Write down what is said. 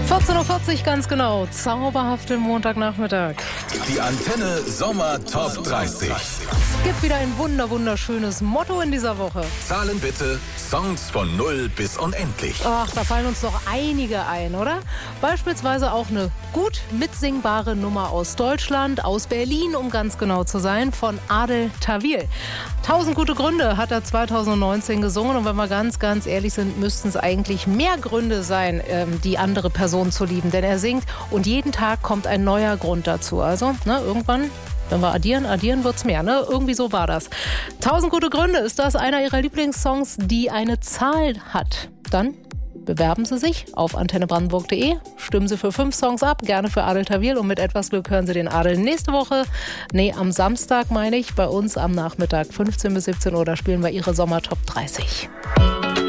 14.40 Uhr ganz genau. Zauberhaften Montagnachmittag. Die Antenne Sommer Top 30. Es gibt wieder ein wunderschönes Motto in dieser Woche. Zahlen bitte Songs von 0 bis unendlich. Ach, da fallen uns noch einige ein, oder? Beispielsweise auch eine gut mitsingbare Nummer aus Deutschland, aus Berlin, um ganz genau zu sein, von Adel Tawil. 1000 gute Gründe hat er 2019 gesungen. Und wenn wir ganz ehrlich sind, müssten es eigentlich mehr Gründe sein, die andere Person zu lieben. Denn er singt und jeden Tag kommt ein neuer Grund dazu. Also, irgendwann, wenn wir addieren wird's mehr, ne? Irgendwie so war das. 1000 gute Gründe, ist das einer Ihrer Lieblingssongs, die eine Zahl hat? Dann bewerben Sie sich auf antennebrandenburg.de, stimmen Sie für 5 Songs ab, gerne für Adel Tawil, und mit etwas Glück hören Sie den Adel nächste Woche, am Samstag meine ich, bei uns am Nachmittag 15 bis 17 Uhr, da spielen wir Ihre Sommer Top 30.